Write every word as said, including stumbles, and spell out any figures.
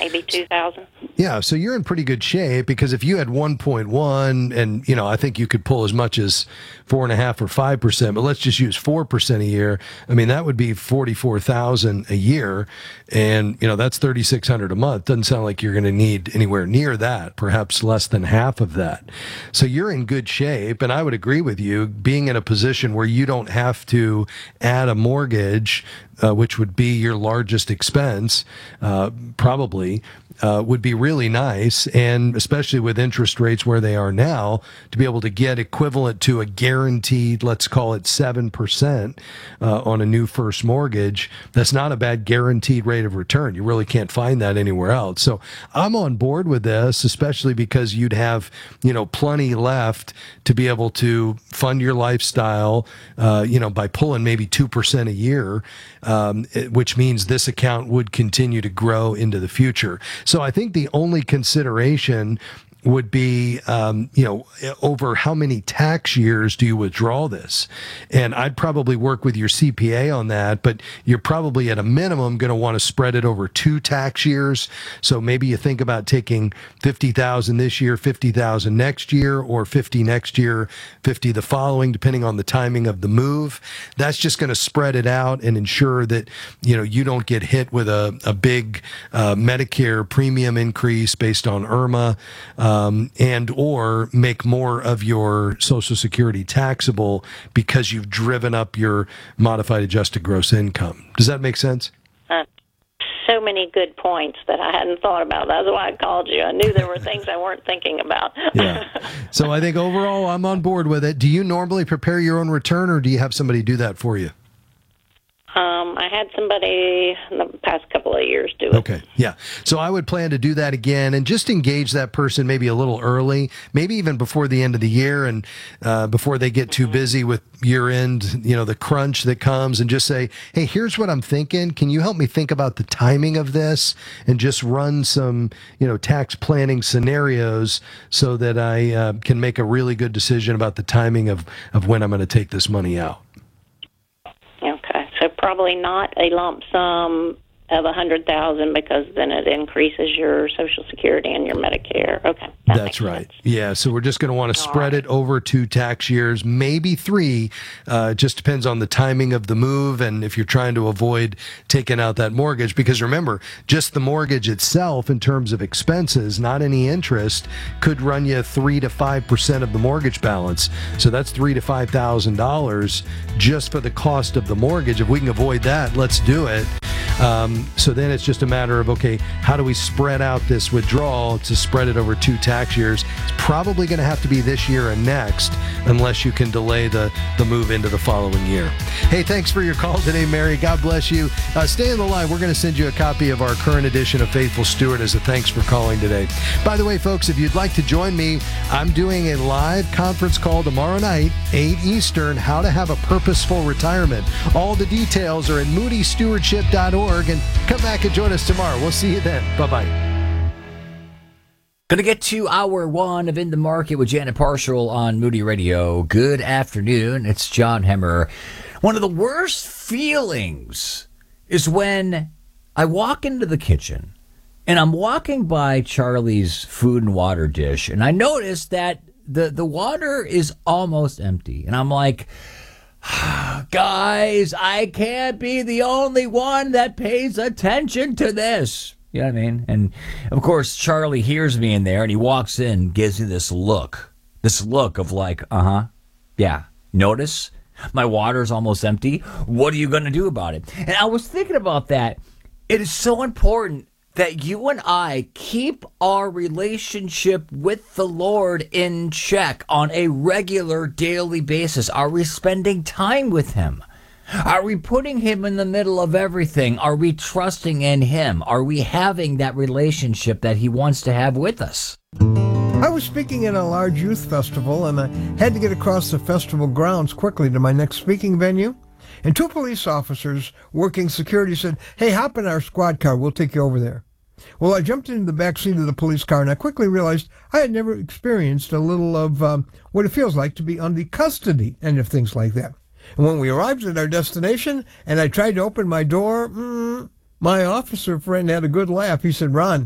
maybe two thousand. Yeah, so you're in pretty good shape, because if you had one point one, and, you know, I think you could pull as much as four and a half or five percent, but let's just use four percent a year. I mean, that would be forty-four thousand a year. And, you know, that's thirty-six hundred a month. Doesn't sound like you're going to need anywhere near that, perhaps less than half of that. So you're in good shape. And I would agree with you, being in a position where you don't have to add a mortgage, uh, which would be your largest expense, uh, probably, uh, would be really nice. And especially with interest rates where they are now, to be able to get equivalent to a guaranteed, let's call it seven percent uh, on a new first mortgage, that's not a bad guaranteed rate of return. You really can't find that anywhere else. So I'm on board with this, especially because you'd have, you know, plenty left to be able to fund your lifestyle, uh, you know, by pulling maybe two percent a year, um, which means this account would continue to grow into the future. So I think the only consideration would be, um, you know, over how many tax years do you withdraw this? And I'd probably work with your C P A on that, but you're probably at a minimum going to want to spread it over two tax years. So maybe you think about taking fifty thousand this year, fifty thousand next year, or fifty next year, fifty the following, depending on the timing of the move. That's just going to spread it out and ensure that, you know, you don't get hit with a, a big uh, Medicare premium increase based on IRMA. Uh, Um, and or make more of your Social Security taxable because you've driven up your modified adjusted gross income. Does that make sense? Uh, so many good points that I hadn't thought about. That's why I called you. I knew there were things I weren't thinking about. Yeah. So I think overall I'm on board with it. Do you normally prepare your own return, or do you have somebody do that for you? Um, I had somebody in the past couple of years do it. Okay, yeah. So I would plan to do that again and just engage that person maybe a little early, maybe even before the end of the year, and uh, before they get too mm-hmm. busy with year-end, you know, the crunch that comes, and just say, hey, here's what I'm thinking. Can you help me think about the timing of this, and just run some, you know, tax planning scenarios so that I uh, can make a really good decision about the timing of, of when I'm going to take this money out. So probably not a lump sum of a hundred thousand, because then it increases your Social Security and your Medicare. Okay, that that's right. Sense. Yeah, so we're just going to want to spread right. it over two tax years, maybe three. Uh, it just depends on the timing of the move, and if you're trying to avoid taking out that mortgage. Because remember, just the mortgage itself, in terms of expenses, not any interest, could run you three to five percent of the mortgage balance. So that's three to five thousand dollars just for the cost of the mortgage. If we can avoid that, let's do it. Um, so then it's just a matter of, okay, how do we spread out this withdrawal to spread it over two tax years? It's probably going to have to be this year and next, unless you can delay the, the move into the following year. Hey, thanks for your call today, Mary. God bless you. Uh, stay on the line. We're going to send you a copy of our current edition of Faithful Steward as a thanks for calling today. By the way, folks, if you'd like to join me, I'm doing a live conference call tomorrow night, eight Eastern, How to Have a Purposeful Retirement. All the details are at moody stewardship dot org. And come back and join us tomorrow. We'll see you then. Bye-bye. Going to get to hour one of In the Market with Janet Parshall on Moody Radio. Good afternoon. It's John Hemmer. One of the worst feelings is when I walk into the kitchen and I'm walking by Charlie's food and water dish, and I notice that the, the water is almost empty. And I'm like, guys, I can't be the only one that pays attention to this. You know what I mean? And, of course, Charlie hears me in there, and he walks in, gives me this look. This look of like, uh-huh, yeah, notice? My water's almost empty. What are you going to do about it? And I was thinking about that. It is so important that you and I keep our relationship with the Lord in check on a regular daily basis. Are we spending time with Him? Are we putting Him in the middle of everything? Are we trusting in Him? Are we having that relationship that He wants to have with us? I was speaking at a large youth festival, and I had to get across the festival grounds quickly to my next speaking venue. And two police officers working security said, hey, hop in our squad car. We'll take you over there. Well, I jumped into the back seat of the police car, and I quickly realized I had never experienced a little of um, what it feels like to be on the custody end of things like that. And when we arrived at our destination, and I tried to open my door, mm, my officer friend had a good laugh. He said, Ron,